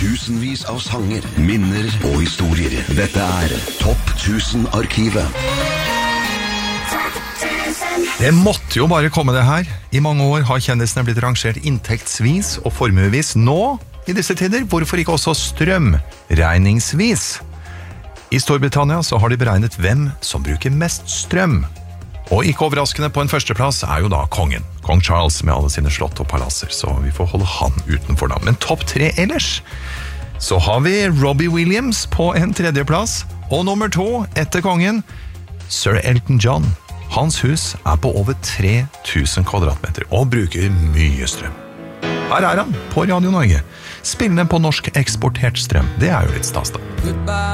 Tusenvis av sanger, minner og historier. Dette Topp 1000-arkivet. Det måtte jo bare komme det her. I mange år har kjendisene blitt rangert inntektsvis og formuevis. Nå, i disse tider, hvorfor ikke også strømregningsvis? I Storbritannia så har de beregnet hvem som bruker mest strøm. Og ikke overraskende på en førsteplass jo da kongen. Kong Charles med alle sine slott og palasser, så vi får holde han utenfor da. Men topp 3 ellers, så har vi Robbie Williams på en tredjeplass, og nummer 2 etter kongen, Sir Elton John. Hans hus på over 3000 kvadratmeter og bruker mye strøm. Her han på Radio Norge, spillende på norsk eksportert strøm. Det jo litt stas da.